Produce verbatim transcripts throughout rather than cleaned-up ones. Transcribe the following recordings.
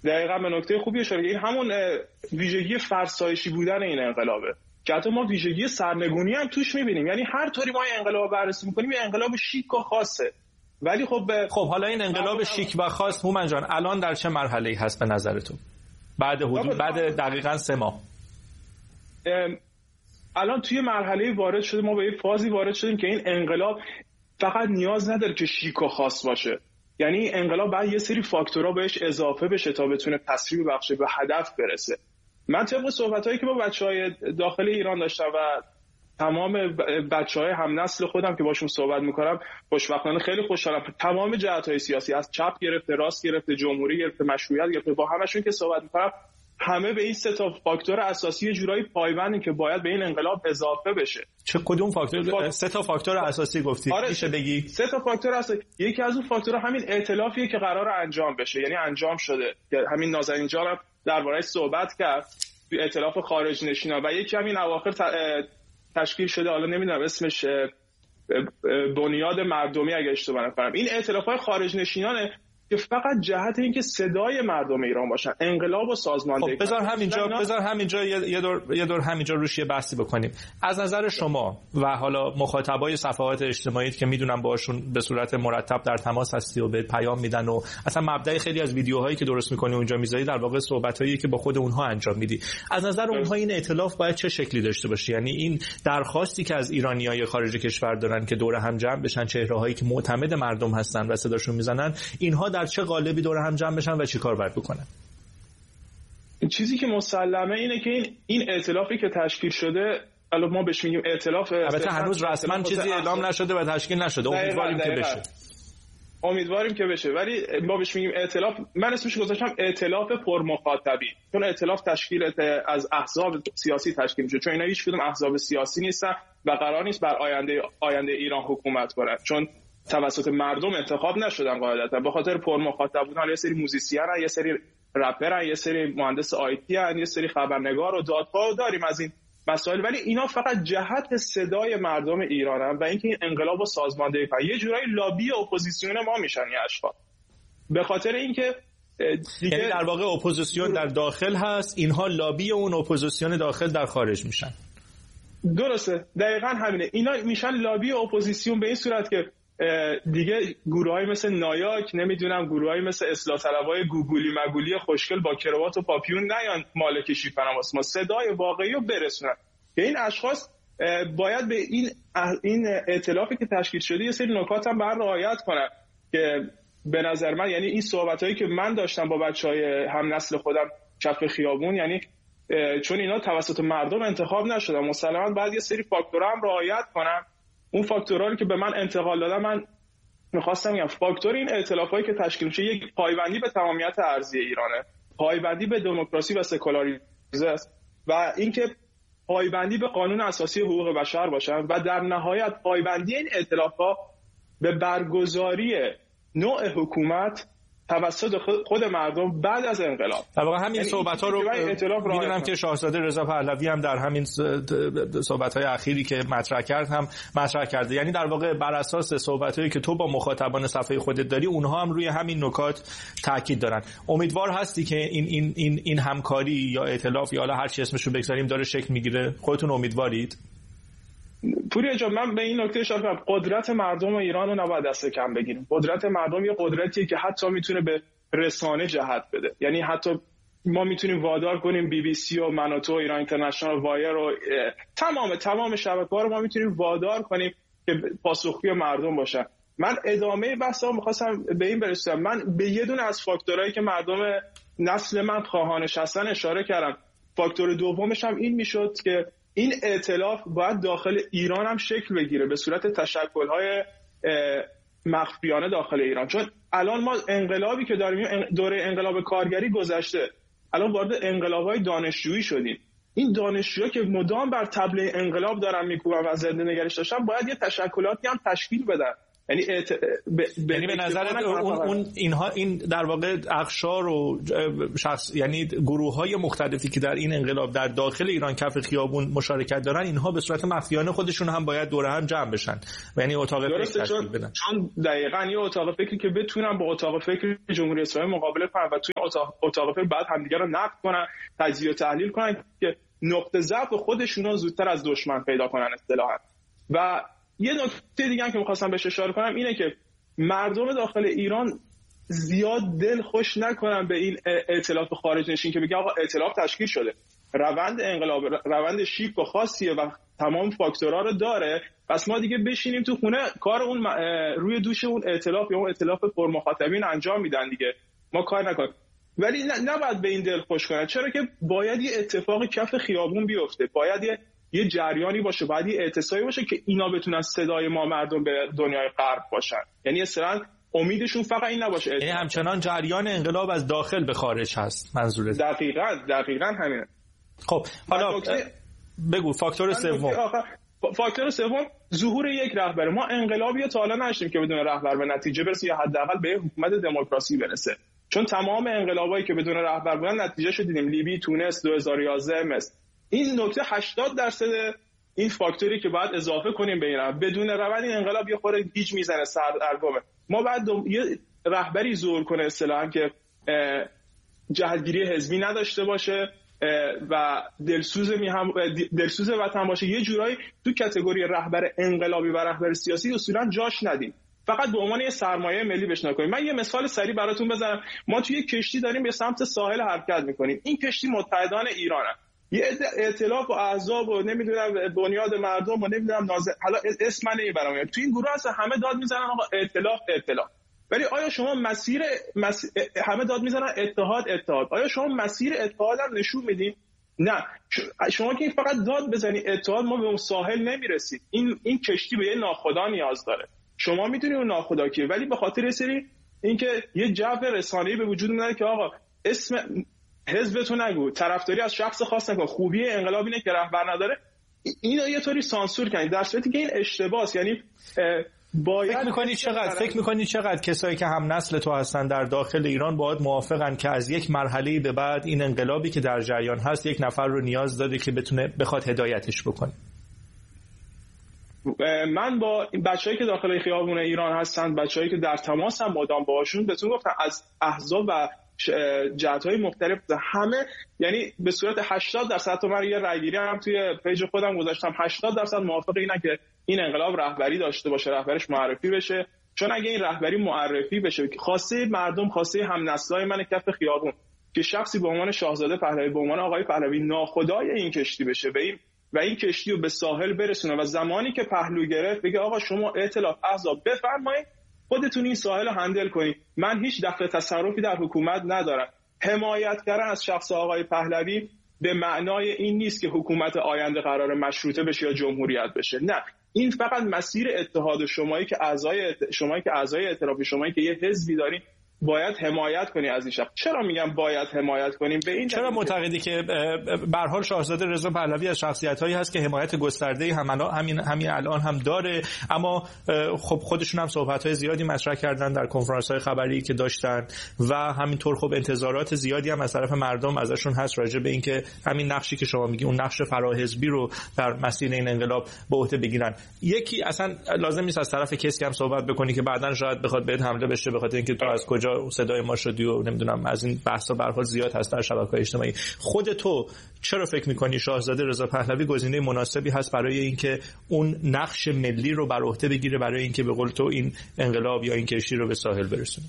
دقیقاً به نکته خوبی اشاره کردید. این همون ویژگی فرسایشی بودن این انقلابه که حتی ما ویژگی سرنگونی هم توش می‌بینیم. یعنی هر طوری ما این انقلاب بررسی می‌کنیم یه انقلاب شیک و خاصه. ولی خب خب حالا این انقلاب شیک و خاص هومن جان الان در چه مرحله‌ای هست به نظرتون؟ بعد حدود بعد دقیقاً سه ماه الان توی مرحله وارد شده، ما به یه فازی وارد شدیم که این انقلاب فقط نیاز نداره که شیک و خاص باشه. یعنی انقلاب باید یه سری فاکتورها بهش اضافه بشه تا بتونه تسریع بخشه به هدف برسه. من طبق صحبتایی که با بچهای داخل ایران داشتم و تمام بچهای هم نسل خودم که باشون صحبت میکنم، خوشبختانه خیلی خوشحالم. تمام جهت‌های سیاسی از چپ گرفته، راست گرفته، جمهوری گرفته، مشروعیت گرفته، با همشون که صحبت میکنم همه به این سه تا فاکتور اساسی جورایی پایبندن که باید به این انقلاب اضافه بشه. چه کدوم فاکتور؟ فاکتور... سه تا فاکتور اساسی گفتی. آره میشه بگی سه تا فاکتور اساسی. یکی از اون فاکتورها همین ائتلافیه که قرار انجام بشه، یعنی انجام شده که همین نازنین جان هم درباره‌اش صحبت کرد، تو ائتلاف خارج نشینا. و یکی همین اواخر تشکیل شده، حالا نمیدونم اسمش بنیاد مردمی اگه اشتباه نکنم. این ائتلاف‌های خارج نشینانه که فقط جهت اینکه صدای مردم ایران باشن، انقلاب و سازماندهی. خب بذار همینجا بذار همینجا یه دور یه دور همینجا روش یه بحثی بکنیم. از نظر شما و حالا مخاطبای صفحات اجتماعی که میدونم باهاشون به صورت مرتب در تماس هستی و به پیام میدن و اصلا مبدأ خیلی از ویدیوهایی که درست میکنی اونجا میذاری در واقع صحبتایی که با خود اونها انجام میدی، از نظر اونها این ائتلاف باید چه شکلی داشته باشه؟ یعنی این درخواستی که از ایرانیای خارج کشور دارن که دور هم جمع بشن، چهره‌هایی که معتمد مردم هستن و صداشون میزنن، اینها در چه قالبی دور هم جمع بشن و چی کار باید بکنن؟ چیزی که مسلمه اینه که این این ائتلافی که تشکیل شده، الان ما بهش میگیم ائتلاف، البته هنوز رسما چیزی اعلام نشده و تشکیل نشده، امیدواریم که بشه امیدواریم که بشه ولی ما بهش میگیم ائتلاف. من اسمش گذاشتم ائتلاف پرمخاطبی، چون ائتلاف تشکیل از احزاب سیاسی تشکیل میشه، چون اینا هیچ کدوم احزاب سیاسی نیستن و قرار نیست بر آینده آینده ایران حکومت کنن، چون توسط مردم انتخاب نشدن قاعدتا. به خاطر پرمخاطب بودن یه سری موزیسین هستن، یه سری رپر هستن، یه سری مهندس آیتی هستن، یه سری خبرنگار و دادخواه داریم از این مسائل، ولی اینا فقط جهت صدای مردم ایرانن و اینکه این انقلاب و سازماندهی کنن. یه جورایی لابی اپوزیسیون ما میشن این اشخاص، به خاطر اینکه دیگه یعنی در واقع اپوزیسیون در داخل هست، اینها لابی اون اپوزیسیون داخل در خارج میشن. درسته، دقیقاً همینه. اینا میشن لابی اپوزیسیون به این صورت که دیگه گروهایی مثل نایاک، نمیدونم گروهایی مثل اصلاح طلبای گوگولی مگولی خوشگل با کراوات و پاپیون نیان مالک شیفن ما صدای واقعی رو برسونن. که این اشخاص باید به این این ائتلافی که تشکیل شده یه سری نکات هم بر رعایت کنن که به نظر من، یعنی این صحبتایی که من داشتم با بچهای هم نسل خودم کف خیابون، یعنی چون اینا توسط مردم انتخاب نشدن، مسلماً باید یه سری فاکتورها هم رعایت کنن. اون فاکتورایی که به من انتقال دادن، من می‌خواستم بگم فاکتور این ائتلافایی که تشکیل میشه یک پایبندی به تمامیت ارضی ایرانه، پایبندی به دموکراسی و سکولاریسم است و اینکه پایبندی به قانون اساسی حقوق بشر باشن و در نهایت پایبندی این ائتلاف‌ها به برگزاری نوع حکومت توسط خود مردم بعد از انقلاب. در واقع همین صحبت‌ها رو می‌دونم که شاهزاده رضا پهلوی هم در همین صحبت‌های اخیری که مطرح کرد هم مطرح کرده، یعنی در واقع بر اساس صحبت‌هایی که تو با مخاطبان صفحه خودت داری، اونها هم روی همین نکات تاکید دارن. امیدوار هستی که این این این این همکاری یا ائتلاف یا حالا هر چی اسمش رو بگذاریم داره شکل میگیره؟ خودتون امیدوارید؟ پوریا جان، من به این نکته اشاره کنم، قدرت مردم ایران رو نباید دست کم بگیریم. قدرت مردم یه قدرتیه که حتی میتونه به رسانه جهت بده، یعنی حتی ما میتونیم وادار کنیم بی بی سی و منوتو، ایران اینترنشنال، وایر و تمام تمام شبکه‌ها رو ما میتونیم وادار کنیم که پاسخگوی مردم باشن. من ادامه بحثا می‌خواستم به این برسونم، من به یه دونه از فاکتورایی که مردم نسل من خواهانش هستن اشاره کردم. فاکتور دومش هم این میشد که این ائتلاف باید داخل ایران هم شکل بگیره به صورت تشکل‌های مخفیانه داخل ایران، چون الان ما انقلابی که داریم، دوره انقلاب کارگری گذشته، الان وارد انقلاب‌های دانشجویی شدیم. این دانشجوها که مدام بر طبل انقلاب دارن میکوبن و زنده نگرش داشتن، باید یه تشکلاتی هم تشکیل بدن یعنی ات... ب... ب... یعنی به نظر اون اون اینها این در واقع اقشار و شخص یعنی گروه‌های مختلفی که در این انقلاب در داخل ایران کف خیابون مشارکت دارن، اینها به صورت مخفیانه خودشون هم باید دوره هم جمع بشن و یعنی اتاق فکر تشکیل بدن. چون دقیقاً یه اتاق فکری که بتونن با اتاق فکر جمهوری اسلامی مقابله کنن و توی اتاق اتاق فکر بعد همدیگه رو نقد کنن، تجزیه و تحلیل کنن که نقطه ضعف خودشون رو زودتر از دشمن پیدا کنن اصطلاحاً. و یه نکته دیگه هم که می‌خواستم بهش اشاره کنم اینه که مردم داخل ایران زیاد دل خوش نکنن به این ائتلاف خارج نشین که بگه آقا ائتلاف تشکیل شده، روند انقلاب روند شیک و خاصیه و تمام فاکتورها رو داره، پس ما دیگه بشینیم تو خونه کار اون روی دوش اون ائتلاف یا اون ائتلاف پرمخاطبین انجام میدن دیگه، ما کار نکنیم. ولی نباید به این دل خوش کنن، چرا که باید یه اتفاق کف خیابون بیفته، باید یه یه جریانی باشه، باید یه اعتصابی باشه که اینا بتونن صدای ما مردم به دنیای غرب باشن. یعنی اصلا امیدشون فقط این نباشه. یعنی همچنان جریان انقلاب از داخل به خارج هست منظوره؟ دقیقاً دقیقاً همینه. خب حالا بگو فاکتور سوم. فاکتور سوم ظهور یک رهبر. ما انقلابی تا حالا نداشتیم که بدون رهبر به نتیجه برسه یا حداقل به حکومت دموکراسی برسه، چون تمام انقلابایی که بدون رهبر بودن نتیجهشو دیدیم، لیبی، تونس، دو هزار و یازده مصر. این نکته هشتاد درصد این فاکتوری که باید اضافه کنیم به این، بدون روند این انقلاب یه خورده گیج میزنه سردرگمه. ما باید یه رهبری ظهور کنه اصطلاحاً که جهتگیری حزبی نداشته باشه و دلسوز می هم دلسوز وطن باشه، یه جورایی تو کاتگوری رهبر انقلابی و رهبر سیاسی اصولاً جاش ندیم، فقط به عنوان یه سرمایه ملی بهش نکنیم. من یه مثال سریع براتون بزنم. ما توی کشتی داریم به سمت ساحل حرکت میکنیم، این کشتی متحدان ایرانه، یه ائتلاف و احزاب و نمیدونم بنیاد مردم و نمیدونم ناظر، حالا اسم من نمیبرم، تو این گروه هست همه داد میزنن آقا ائتلاف ائتلاف، ولی آیا شما مسیر مس... همه داد میزنن اتحاد اتحاد، آیا شما مسیر اتحاد هم نشون میدین؟ نه. شما که فقط داد بزنی اتحاد، ما به اون ساحل نمیرسید. این این کشتی به یه ناخدا نیاز داره. شما میدونید اون ناخدا کیه، ولی به خاطر سری اینکه یه جو رسانه‌ای به وجود میاد که آقا اسم حزبتو نگو، طرفداری از شخص خاص نکن، خوبی انقلاب اینه که رهبر نداره، اینو یه طوری سانسور کنید، در صورتی که این اشتباهه. یعنی باید فکر می‌کنی چقدر فکر می‌کنی چقدر کسایی که هم نسل تو هستن در داخل ایران باید موافقن که از یک مرحله به بعد این انقلابی که در جریان هست یک نفر رو نیاز داره که بتونه بخواد هدایتش بکنه؟ من با بچه‌هایی که داخل خیابون ایران هستن، بچه‌هایی که در تماسم مدام باهاشون، بهتون گفتم از احزاب و جهت‌های مختلف همه، یعنی به صورت هشتاد درصد، تو من یه رأیگیری هم توی پیج خودم گذاشتم، هشتاد درصد موافق اینن که این انقلاب رهبری داشته باشه، رهبرش معرفی بشه، چون اگه این رهبری معرفی بشه، خواسته مردم، خواسته همنسلای من کف خیابون، که شخصی به عنوان شاهزاده پهلوی، به عنوان آقای پهلوی ناخدای این کشتی بشه و این و این کشتی رو به ساحل برسونه و زمانی که پهلو گرفت بگه آقا شما ائتلاف احزاب بفرمایید خودتون این ساحل رو هندل کنید، من هیچ دخل تصرفی در حکومت ندارم. حمایت کردن از شخص آقای پهلوی به معنای این نیست که حکومت آینده قرار مشروطه بشه یا جمهوریت بشه، نه، این فقط مسیر اتحاد شمایی که اعضای شمایی که اعضای ائتلاف شمایی که یه حزبی دارین باید حمایت کنی از این شخص. چرا میگم باید حمایت کنیم؟ به این چرا معتقدی که به هر حال شاهزاده رضا پهلوی از شخصیت‌هایی هست که حمایت گسترده‌ای همین همین الان هم داره، اما خب خودشون هم صحبت‌های زیادی مطرح کردن در کنفرانس‌های خبری که داشتن و همینطور خب انتظارات زیادی هم از طرف مردم ازشون هست راجع به اینکه همین نقشی که شما میگی، اون نقش فراحزبی رو در مسیر این انقلاب به عهده بگیرن. یکی اصلا لازم نیست از طرف کسی هم صحبت بکنی که بعداً شاید بخواد بهت حمله بشه بخاطر اینکه تو از کجا صدای ما شدی و نمیدونم از این بحثا به هر حال زیاد هست در شبکه‌های اجتماعی. خود تو چرا فکر می‌کنی شاهزاده رضا پهلوی گزینه مناسبی هست برای اینکه اون نقش ملی رو بر عهده بگیره، برای اینکه به قول تو این انقلاب یا این کشتی رو به ساحل برسونه؟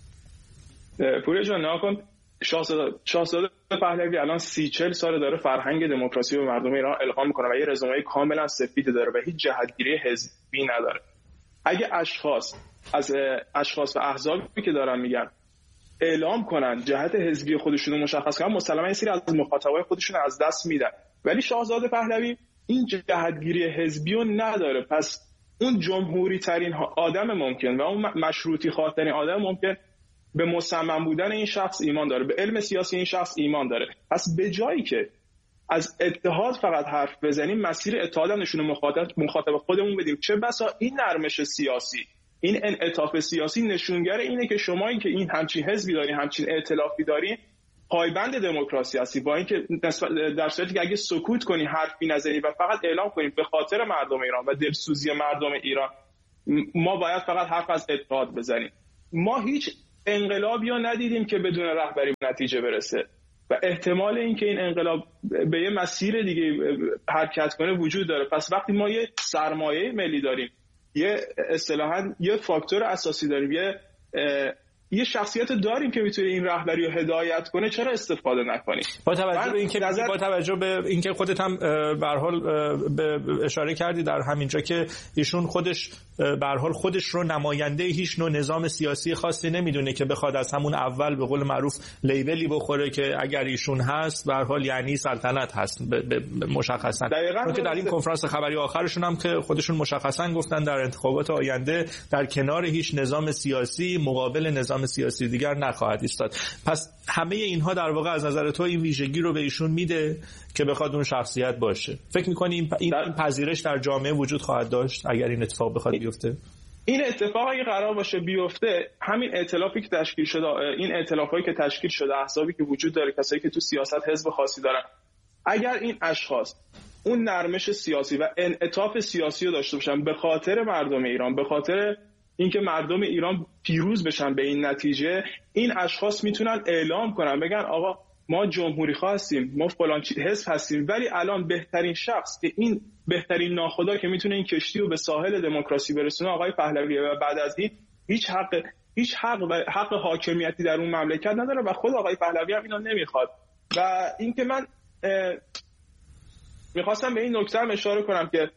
پوریا جان ناکن، شاهزاده شاهزاده پهلوی الان سی چهل سال داره فرهنگ دموکراسی به مردم ایران القا میکنه و یه رزومه کاملا سفید داره و هیچ جهتگیری حزبی نداره. اگه اشخاص از اشخاص و احزابی که دارن میگن اعلام کنن جهت حزبی خودشون رو مشخص کنن، مسلماً یه سری از مخاطبای خودشون از دست میدن، ولی شاهزاده پهلوی این جهتگیری حزبی رو نداره. پس اون جمهوری ترین آدم ممکن و اون مشروطی خواه ترین آدم ممکن به مصمم بودن این شخص ایمان داره، به علم سیاسی این شخص ایمان داره. پس به جایی که از اتحاد فقط حرف بزنیم، مسیر اتحاد هم نشون مخاطب مخاطب خودمون بدیم، چه بسا این نرمش سیاسی این انعطاف سیاسی نشونگر اینه که شما این که این همچین حزبی داری، همچین ائتلافی داری، پایبند دموکراسی هستی. با اینکه در صورتی که اگه سکوت کنی، حرفی نزنی و فقط اعلام کنی به خاطر مردم ایران و دلسوزی مردم ایران ما باید فقط حرف از اتحاد بزنیم، ما هیچ انقلابی رو ندیدیم که بدون رهبری به نتیجه برسه و احتمال این که این انقلاب به یه مسیر دیگه حرکت کنه وجود داره. پس وقتی ما یه سرمایه ملی داریم، یه اصطلاحاً یه فاکتور اساسی داریم، یه یه شخصیت داریم که میتونه این رهبری رو هدایت کنه، چرا استفاده نکنیم؟ با توجه به اینکه نظر... با توجه به اینکه خودت هم به هر حال به اشاره کردی در همینجا که ایشون خودش به هر حال خودش رو نماینده هیچ نوع نظام سیاسی خاصی نمیدونه که بخواد از همون اول به قول معروف لیبلی بخوره که اگر ایشون هست به هر حال یعنی سلطنت هست مشخصا. چون که در این کنفرانس خبری آخرشون هم که خودشون مشخصا گفتن در انتخابات آینده در کنار هیچ نظام سیاسی مقابل نظام سیاسی دیگر نخواهد ایستاد. پس همه اینها در واقع از نظر تو این ویژگی رو به ایشون میده که بخواد اون شخصیت باشه. فکر می‌کنی این, این پذیرش در جامعه وجود خواهد داشت اگر این اتفاق بخواد بیفته؟ این اتفاق اگه قرار باشه بیفته، همین ائتلافی که تشکیل شده، این ائتلافایی که تشکیل شده، احزابی که وجود داره، کسایی که تو سیاست حزب خاصی دارن، اگر این اشخاص اون نرمش سیاسی و انعطاف سیاسی رو داشته باشن به خاطر مردم ایران، به خاطر اینکه مردم ایران پیروز بشن به این نتیجه، این اشخاص میتونن اعلام کنن، بگن آقا ما جمهوری خواه هستیم، ما فلان حزب هستیم، ولی الان بهترین شخص که این بهترین ناخدا که میتونه این کشتی رو به ساحل دموکراسی برسونه آقای پهلویه و بعد از این هیچ حق هیچ حق و حق حاکمیتی در اون مملکت نداره و خود آقای پهلوی هم اینو نمیخواد. و اینکه من میخواستم به این نکته هم اشاره کنم که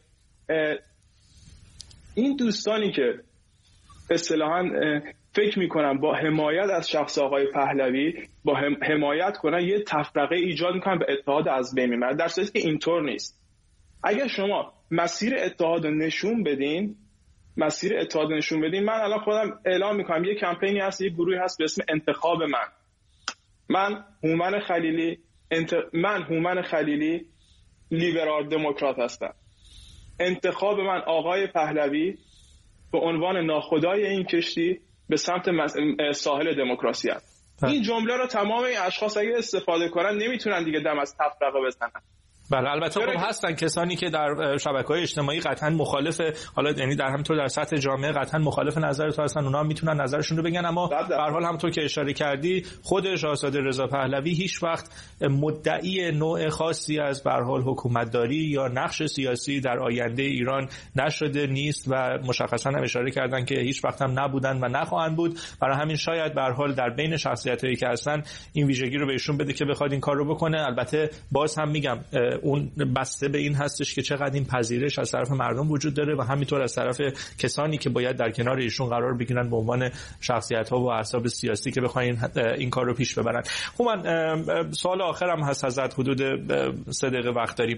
این دوستانی که اصطلاحاً فکر میکنم با حمایت از شخص آقای پهلوی با حمایت کنن یه تفرقه ایجاد میکنن به اتحاد از بین میبرن، در صورتی که اینطور نیست. اگر شما مسیر اتحاد رو نشون بدین مسیر اتحاد نشون بدین من الان خودم اعلام میکنم یه کمپینی هست، یه گروهی هست به اسم انتخاب من من هومن خلیلی انت... من هومن خلیلی لیبرال دموکرات هستم. انتخاب من آقای پهلوی به عنوان ناخدای این کشتی به سمت ساحل دموکراسی است. این جمله رو تمام این اشخاص اگه استفاده کنن نمیتونن دیگه دم از تفرقه بزنن. بله البته خب هستن کسانی که در شبکه‌های اجتماعی قطعا مخالف، حالا یعنی در همینطور در سطح جامعه قطعا مخالف نظر تو هستن، اونها میتونن نظرشون رو بگن، اما به هر حال همونطور که اشاره کردی خود شاهزاده رضا پهلوی هیچ وقت مدعی نوع خاصی از به هر حال حکومتداری یا نقش سیاسی در آینده ایران نشده نیست و مشخصا هم اشاره کردن که هیچ وقت هم نبودن و نخواهند بود. برای همین شاید به هر حال در بین شخصیتایی که هستن این ویژگی رو بهشون بده که بخواد این کار رو بکنه. البته باز هم میگم اون بسته به این هستش که چقدر این پذیرش از طرف مردم وجود داره و همینطور از طرف کسانی که باید در کنار ایشون قرار بگیرن به عنوان شخصیت‌ها و احزاب سیاسی که بخواین این کار رو پیش ببرن. خب من سوال آخرم هست ازت، حدود سه دقیقه وقت داریم.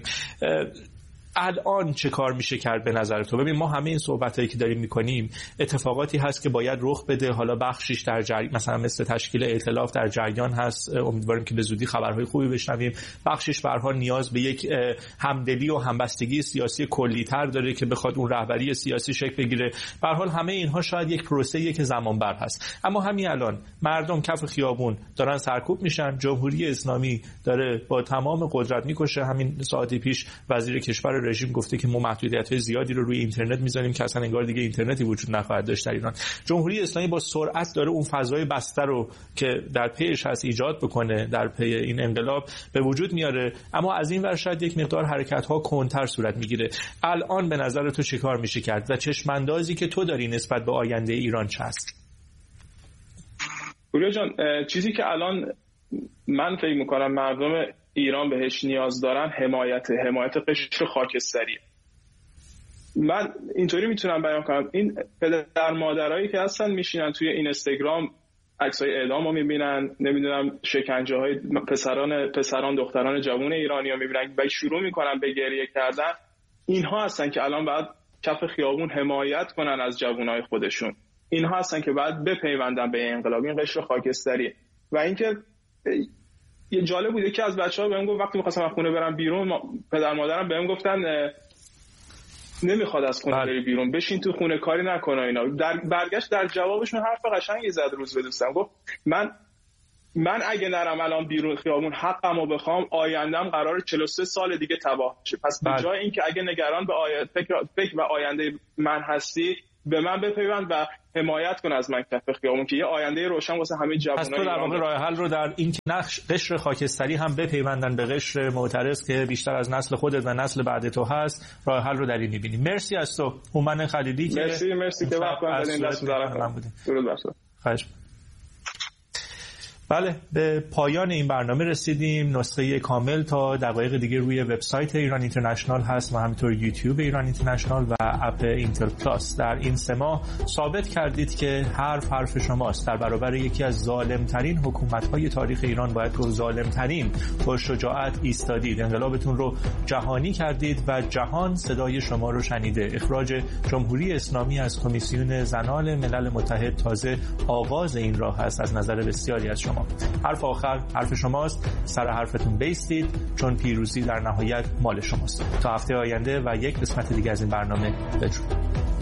الان چه کار میشه کرد به نظر تو؟ ببین ما همه این صحبتایی که داریم میکنیم اتفاقاتی هست که باید رخ بده، حالا بخشیش در جری... مثلا مثل تشکیل ائتلاف در جریان هست، امیدواریم که به زودی خبرهای خوبی بشنویم. بخشیش به هر حال نیاز به یک همدلی و همبستگی سیاسی کلی‌تر داره که بخواد اون رهبری سیاسی شکل بگیره. به هر حال همه اینها شاید یک پروسه‌ایه که زمان بر هست، اما همین الان مردم کف خیابون دارن سرکوب میشن، جمهوری اسلامی داره با تمام قدرت میکشه. همین ساعتی پیش وزیر کشور رژیم گفته که ما محدودیت‌های زیادی رو روی اینترنت می‌ذاریم که اصلا انگار دیگه اینترنتی وجود نخواهد داشت در ایران. جمهوری اسلامی با سرعت داره اون فضای بسته رو که در پیش هست ایجاد بکنه، در پی این انقلاب به وجود میاره، اما از این ور شاید یک مقدار حرکت‌ها کندتر صورت میگیره. الان به نظر تو چه کار میشه کرد و چشم‌اندازی که تو داری نسبت به آینده ایران چه است؟ پوریا جان، چیزی که الان من فکر می‌کنم مردم ایران بهش نیاز دارن حمایت حمایت قشر خاکستریه. من اینطوری میتونم بیان کنم این پدر مادرایی که هستن میشینن توی اینستاگرام عکسای اعدامو میبینن، نمیدونم شکنجه های پسران پسران دختران جوان ایرانی رو میبینن و شروع میکنن به گریه کردن، اینها هستن که الان باید کف خیابون حمایت کنن از جوانای خودشون. اینها هستن که باید بپیوندن به انقلاب، این قشر خاکستری. و اینکه یه جالب بود یکی از بچه‌ها بهم گفت وقتی می‌خواستم از خونه برم بیرون، پدر مادرم بهم گفتن نمیخواد از خونه بری بیرون، بشین تو خونه کاری نکنه اینا. در برگشت در جوابشون حرف قشنگی زد روز به دوستم، گفت من من اگه نرم الان بیرون خیابون حقمو بخوام آیندم قراره چهل و سه سال دیگه تباه شه. پس به جای اینکه اگه نگران به آینده فکر فکر و آینده من هستی، به من بپیوند و حمایت کن از من کف خیابون که یه آینده روشن واسه همه جوانای ایران. پس تو در واقع راه حل رو در این که نقش قشر خاکستری هم بپیوندن به قشر معترض که بیشتر از نسل خودت و نسل بعد تو هست، راه حل رو در این می‌بینی. مرسی از تو هومن خلیلی که مرسی مرسی که وقت گذاشتین دست در من. درود بر تو. خواهش. بله، به پایان این برنامه رسیدیم. نسخه کامل تا دقایق دیگه روی وبسایت ایران اینترنشنال هست و همینطور یوتیوب ایران اینترنشنال و اپ اینتل پلاس. در این سه ماه ثابت کردید که حرف حرف شماست. در برابر یکی از ظالم‌ترین حکومت‌های تاریخ ایران باید گفت ظالم‌ترین، با شجاعت ایستادید. انقلابتون رو جهانی کردید و جهان صدای شما رو شنیده. اخراج جمهوری اسلامی از کمیسیون زنان ملل متحد تازه آغاز این راه است از نظر بسیاری از شما. حرف آخر حرف شماست. سر حرفتون بیستید، چون پیروزی در نهایت مال شماست. تا هفته آینده و یک قسمت دیگه از این برنامه بدرود.